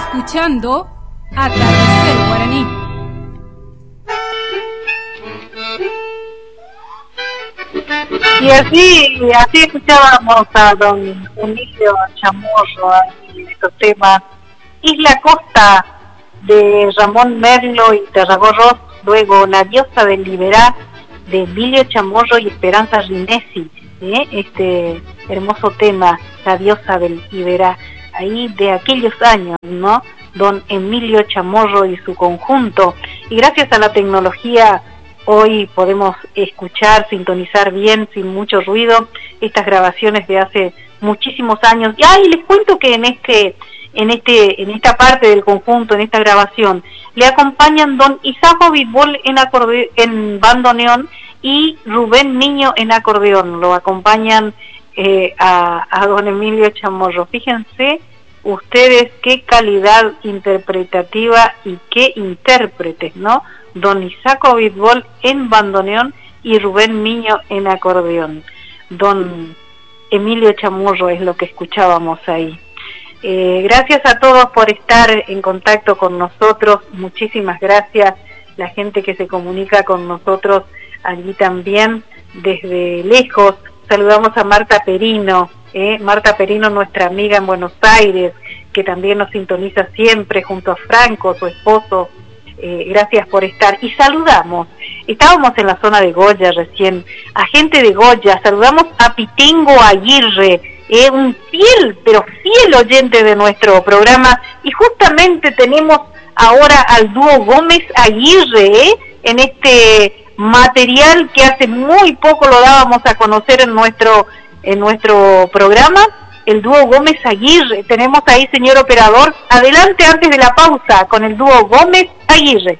escuchando Atardecer Guaraní. Y así escuchábamos a don Emilio Chamorro en estos temas. Isla Costa de Ramón Merlo y Tarragorros, luego La diosa del Liberá de Emilio Chamorro y Esperanza Rinesi, este hermoso tema, La diosa del Liberá, ahí de aquellos años, ¿no? Don Emilio Chamorro y su conjunto. Y gracias a la tecnología hoy podemos escuchar, sintonizar bien, sin mucho ruido, estas grabaciones de hace muchísimos años. Y les cuento que en esta parte del conjunto, en esta grabación, le acompañan don Isajo Bitbol en bandoneón y Rubén Niño en acordeón. Lo acompañan a don Emilio Chamorro. Fíjense ustedes qué calidad interpretativa y qué intérpretes, ¿no? Don Isaco Bitbol en bandoneón y Rubén Niño en acordeón. Don Emilio Chamorro es lo que escuchábamos ahí. Gracias a todos por estar en contacto con nosotros, muchísimas gracias, la gente que se comunica con nosotros allí también desde lejos. Saludamos a Marta Perino, nuestra amiga en Buenos Aires, que también nos sintoniza siempre junto a Franco, su esposo. Gracias por estar. Y estábamos en la zona de Goya recién, a gente de Goya, saludamos a Pitengo Aguirre, un fiel oyente de nuestro programa, y justamente tenemos ahora al dúo Gómez Aguirre, en este material que hace muy poco lo dábamos a conocer en nuestro programa, el dúo Gómez Aguirre. Tenemos ahí, señor operador, adelante antes de la pausa con el dúo Gómez Aguirre.